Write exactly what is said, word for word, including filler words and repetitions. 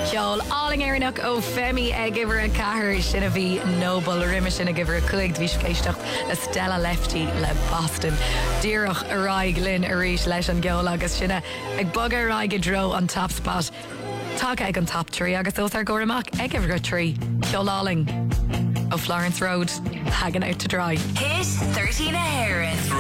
Ceol áling éireannach ó Femi ag gibhar a cahar sin a bhí Noble riime sin a gibhar a chuig bhí céisteach le Stella Lefty le Boston. Díreach a raig linn a ríis leis an geol agus sinna ag bug a raig a dro an top spot. Tá ag an top tree agus os ar goramach ag gibhar a tree. Ceol áling ó Florence Road, hagan out to dry. Hit thirteen a Heron.